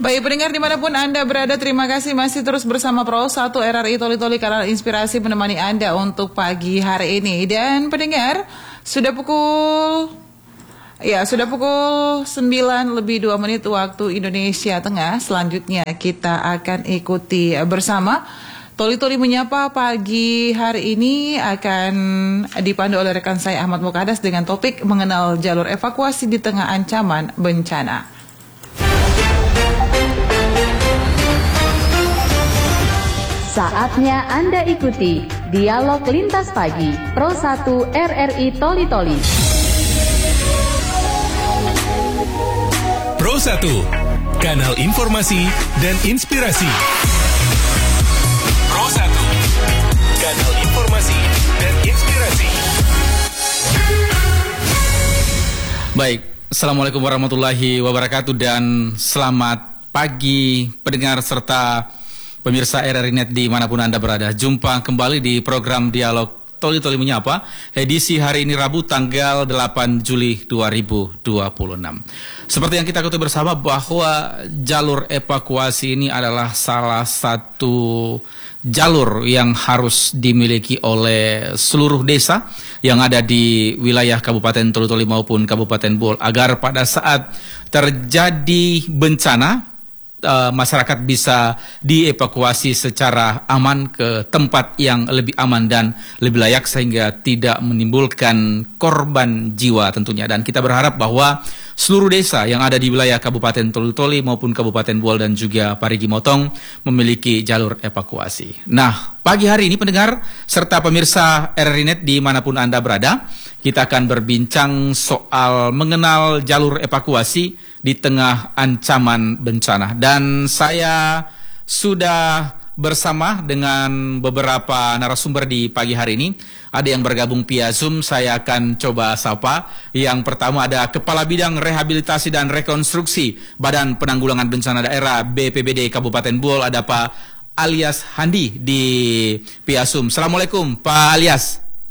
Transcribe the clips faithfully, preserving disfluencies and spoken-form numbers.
Baik pendengar dimanapun Anda berada, terima kasih masih terus bersama Pro satu R R I Toli Toli, kanal inspirasi menemani Anda untuk pagi hari ini. Dan pendengar, sudah pukul ya sudah pukul sembilan lebih dua menit waktu Indonesia Tengah. Selanjutnya kita akan ikuti bersama Toli Toli Menyapa pagi hari ini akan dipandu oleh rekan saya Ahmad Mukadas dengan topik mengenal jalur evakuasi di tengah ancaman bencana. Saatnya Anda ikuti Dialog Lintas Pagi Pro satu R R I Toli Toli. Pro satu, kanal informasi dan inspirasi. Pro satu, kanal informasi dan inspirasi. Baik, Assalamualaikum warahmatullahi wabarakatuh dan selamat pagi pendengar serta pemirsa R R I Net dimanapun Anda berada. Jumpa kembali di program Dialog Toli Toli Menyapa, edisi hari ini Rabu tanggal delapan Juli dua ribu dua puluh enam. Seperti yang kita ketahui bersama bahwa jalur evakuasi ini adalah salah satu jalur yang harus dimiliki oleh seluruh desa yang ada di wilayah Kabupaten Toli Toli maupun Kabupaten Bol, agar pada saat terjadi bencana Uh, masyarakat bisa dievakuasi secara aman ke tempat yang lebih aman dan lebih layak sehingga tidak menimbulkan korban jiwa tentunya. Dan kita berharap bahwa seluruh desa yang ada di wilayah Kabupaten Toli Toli maupun Kabupaten Bol dan juga Parigi Motong memiliki jalur evakuasi. Nah, pagi hari ini pendengar serta pemirsa R R I Net dimanapun Anda berada, kita akan berbincang soal mengenal jalur evakuasi di tengah ancaman bencana. Dan saya sudah bersama dengan beberapa narasumber di pagi hari ini. Ada yang bergabung via Zoom, saya akan coba sapa. Yang pertama ada Kepala Bidang Rehabilitasi dan Rekonstruksi Badan Penanggulangan Bencana Daerah B P B D Kabupaten Bol, ada Pak Alyas Handi di via Zoom. Assalamualaikum Pak Alyas.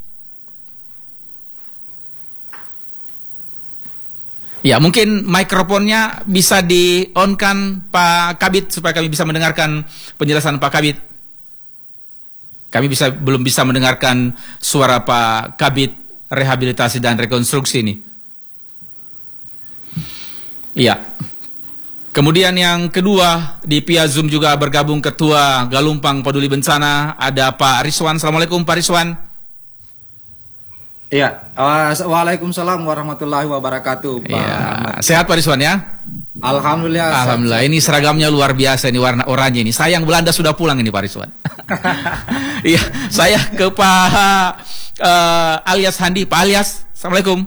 Ya, mungkin mikrofonnya bisa di-on-kan Pak Kabid supaya kami bisa mendengarkan penjelasan Pak Kabid. Kami bisa belum bisa mendengarkan suara Pak Kabid Rehabilitasi dan Rekonstruksi ini. Iya. Kemudian yang kedua di via Zoom juga bergabung Ketua Galumpang Peduli Bencana, ada Pak Rizwan. Assalamualaikum Pak Rizwan. Iya, waalaikumsalam warahmatullahi wabarakatuh. Pak ya, sehat Pak Rizwan ya? Alhamdulillah. Alhamdulillah. Sehat. Ini seragamnya luar biasa, ini warna oranye ini. Sayang Belanda sudah pulang ini Pak Rizwan. Iya, saya ke Pak uh, Alyas Handi. Pak Alyas, assalamualaikum.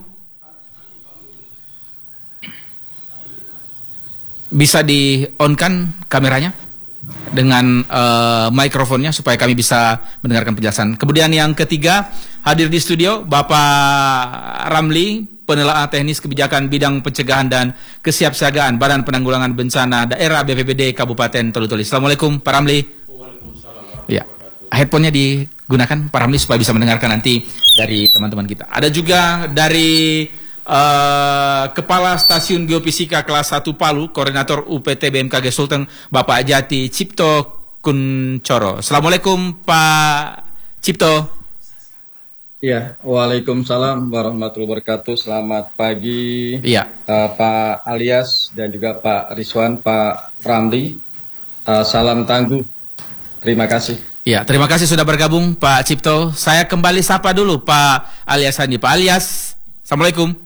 Bisa di-on-kan kameranya dengan uh, mikrofonnya supaya kami bisa mendengarkan penjelasan. Kemudian yang ketiga, hadir di studio Bapak Ramli, Penelaah Teknis Kebijakan Bidang Pencegahan dan Kesiapsiagaan Badan Penanggulangan Bencana Daerah B P B D Kabupaten Toli Toli. Assalamualaikum Pak Ramli. Waalaikumsalam. Ya, headphone-nya digunakan Pak Ramli supaya bisa mendengarkan nanti dari teman-teman kita. Ada juga dari Uh, Kepala Stasiun Geofisika Kelas satu Palu, Koordinator U P T B M K G Sulteng, Bapak Jati Cipto Kuncoro. Assalamualaikum Pak Cipto. Iya, waalaikumsalam warahmatullahi wabarakatuh. Selamat pagi. Iya. uh, Pak Alyas dan juga Pak Rizwan, Pak Ramli. Uh, salam tangguh. Terima kasih. Ya, terima kasih sudah bergabung Pak Cipto. Saya kembali sapa dulu Pak Alyas Handi. Pak Alyas, assalamualaikum.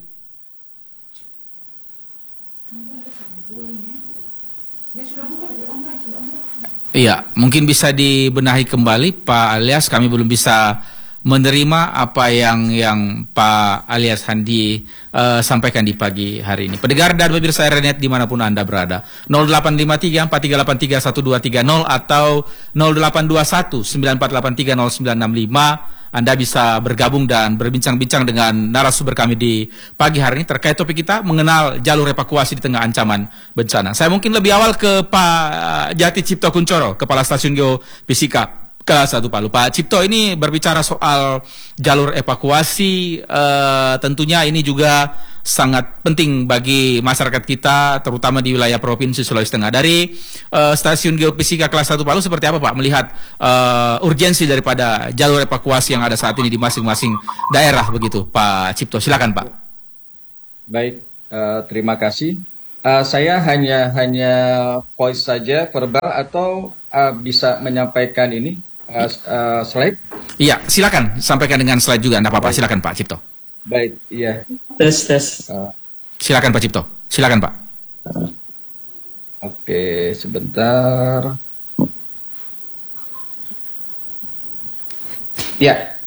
Iya, mungkin bisa dibenahi kembali Pak Alyas. Kami belum bisa menerima apa yang yang Pak Alyas Handi uh, sampaikan di pagi hari ini. Pendengar dan pemirsa R R I Net dimanapun Anda berada, nol delapan lima tiga empat tiga delapan tiga satu dua tiga nol atau nol delapan dua satu sembilan empat delapan tiga nol sembilan enam lima. Anda bisa bergabung dan berbincang-bincang dengan narasumber kami di pagi hari ini terkait topik kita mengenal jalur evakuasi di tengah ancaman bencana. Saya mungkin lebih awal ke Pak Jati Cipto Kuncoro, Kepala Stasiun Geofisika Kelas satu Palu. Pak Cipto, ini berbicara soal jalur evakuasi, eh, tentunya ini juga sangat penting bagi masyarakat kita, terutama di wilayah Provinsi Sulawesi Tengah. Dari uh, Stasiun Geofisika kelas satu Palu seperti apa Pak melihat uh, urgensi daripada jalur evakuasi yang ada saat ini di masing-masing daerah begitu Pak Cipto? Silakan Pak. Baik, uh, terima kasih. Uh, saya hanya hanya voice saja verbal atau uh, bisa menyampaikan ini uh, uh, slide? Iya, silakan sampaikan dengan slide juga, enggak apa-apa. Silakan Pak Cipto. Baik, iya. Tes tes. Uh, silakan Pak Cipto. Silakan Pak. Uh, Oke, sebentar. Ya.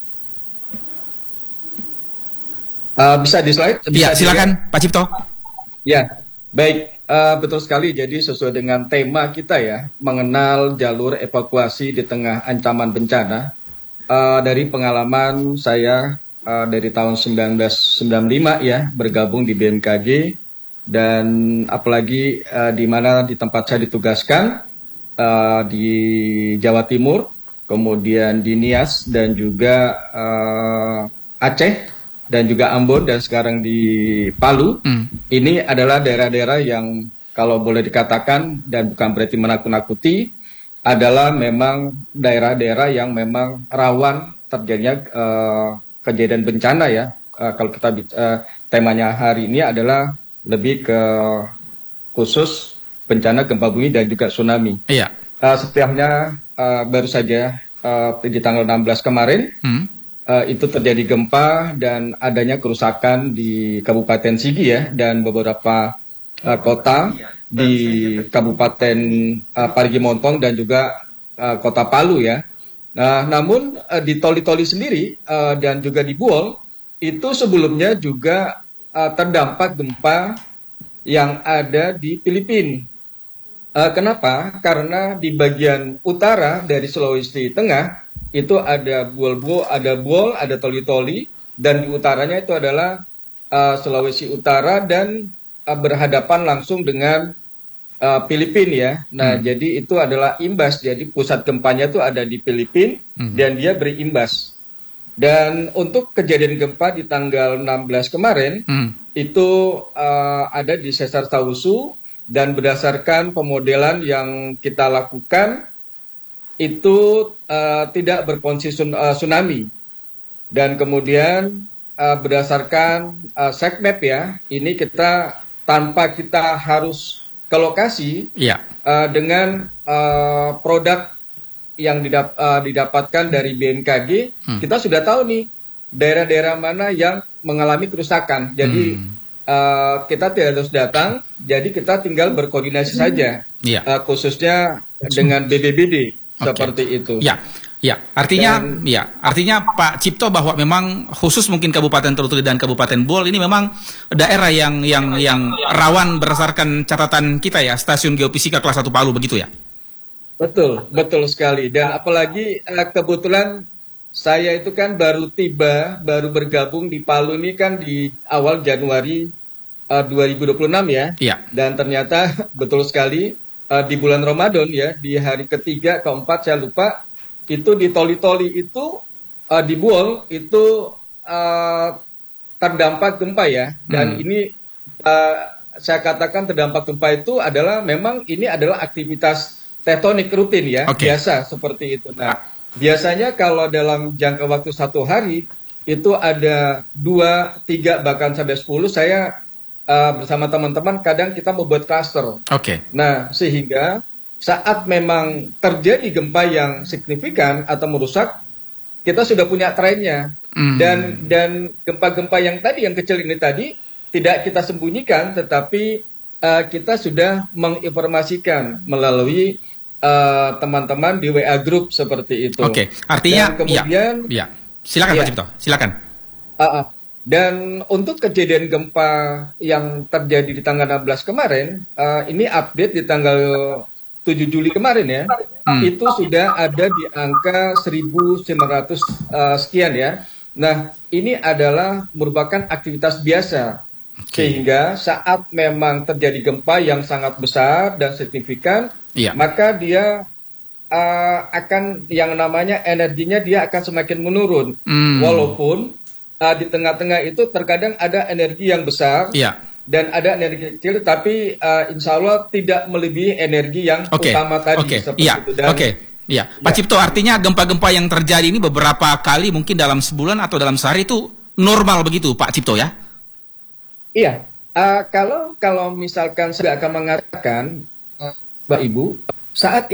Uh, bisa di slide? Iya, silakan Pak Cipto. Ya. Baik, uh, betul sekali. Jadi sesuai dengan tema kita ya, mengenal jalur evakuasi di tengah ancaman bencana. Uh, dari pengalaman saya uh, dari tahun seribu sembilan ratus sembilan puluh lima ya, bergabung di B M K G, dan apalagi uh, di mana di tempat saya ditugaskan uh, di Jawa Timur, kemudian di Nias dan juga uh, Aceh, dan juga Ambon, dan sekarang di Palu. Hmm. Ini adalah daerah-daerah yang kalau boleh dikatakan, dan bukan berarti menakut-nakuti, adalah memang daerah-daerah yang memang rawan terjadinya uh, kejadian bencana ya. Uh, kalau kita uh, temanya hari ini adalah lebih ke khusus bencana gempa bumi dan juga tsunami. Iya. Uh, setiapnya uh, baru saja uh, di tanggal enam belas kemarin, hmm. uh, itu terjadi gempa dan adanya kerusakan di Kabupaten Sigi ya, dan beberapa uh, kota di Kabupaten uh, Parigi Montong dan juga uh, Kota Palu ya. Nah, namun uh, di Toli-Toli sendiri uh, dan juga di Buol itu sebelumnya juga uh, terdampak gempa yang ada di Filipina. Uh, kenapa? Karena di bagian utara dari Sulawesi Tengah itu ada Buol-Buol, ada Buol, ada Toli-Toli, dan di utaranya itu adalah uh, Sulawesi Utara dan uh, berhadapan langsung dengan Uh, Filipina ya. Nah, hmm. jadi itu adalah imbas. Jadi pusat gempanya itu ada di Filipina hmm. dan dia berimbas. Dan untuk kejadian gempa di tanggal enam belas kemarin hmm. itu uh, ada di Sesar Tausu, dan berdasarkan pemodelan yang kita lakukan itu uh, tidak berpotensi uh, tsunami. Dan kemudian uh, berdasarkan uh, segmap ya, ini kita tanpa kita harus ke lokasi ya. uh, dengan uh, produk yang didap, uh, didapatkan dari B M K G, hmm. kita sudah tahu nih daerah-daerah mana yang mengalami kerusakan. Jadi hmm. uh, kita tidak harus datang, jadi kita tinggal berkoordinasi hmm. saja, ya. uh, khususnya dengan B B B D okay. seperti itu. Ya. Ya, artinya dan, ya, artinya Pak Cipto bahwa memang khusus mungkin Kabupaten Toli-Toli dan Kabupaten Buol ini memang daerah yang yang yang rawan berdasarkan catatan kita ya, Stasiun Geofisika kelas satu Palu begitu ya. Betul, betul sekali. Dan apalagi uh, kebetulan saya itu kan baru tiba, baru bergabung di Palu ini kan di awal Januari uh, dua ribu dua puluh enam ya. Iya. Dan ternyata betul sekali uh, di bulan Ramadan ya, di hari ketiga, keempat saya lupa, itu di Toli-Toli itu uh, di Buol itu uh, terdampak gempa ya, dan hmm. ini uh, saya katakan terdampak gempa itu adalah memang ini adalah aktivitas tektonik rutin ya, okay. biasa seperti itu. Nah, biasanya kalau dalam jangka waktu satu hari itu ada dua, tiga bahkan sampai sepuluh, saya uh, bersama teman-teman kadang kita membuat cluster. Oke. Okay. Nah, sehingga saat memang terjadi gempa yang signifikan atau merusak, kita sudah punya trennya. Mm. Dan dan gempa-gempa yang tadi, yang kecil ini tadi, tidak kita sembunyikan, tetapi uh, kita sudah menginformasikan melalui uh, teman-teman di W A Group seperti itu. Oke, okay. Artinya, dan kemudian, ya, ya. Silakan ya. Pak Cipto, silakan. Uh, uh, dan untuk kejadian gempa yang terjadi di tanggal enam belas kemarin, uh, ini update di tanggal tujuh Juli kemarin ya, hmm. itu sudah ada di angka seribu sembilan ratus uh, sekian ya. Nah, ini adalah merupakan aktivitas biasa. Okay. Sehingga saat memang terjadi gempa yang sangat besar dan signifikan, yeah. maka dia uh, akan yang namanya energinya dia akan semakin menurun. Hmm. Walaupun uh, di tengah-tengah itu terkadang ada energi yang besar. Iya. Dan ada energi kecil, tapi uh, insya Allah tidak melebihi energi yang okay. utama tadi. Oke, okay. iya, oke, okay. iya. Pak ya. Cipto, artinya gempa-gempa yang terjadi ini beberapa kali, mungkin dalam sebulan atau dalam sehari itu normal begitu, Pak Cipto ya? Iya, uh, kalau kalau misalkan saya akan mengatakan, uh, Mbak Ibu, saat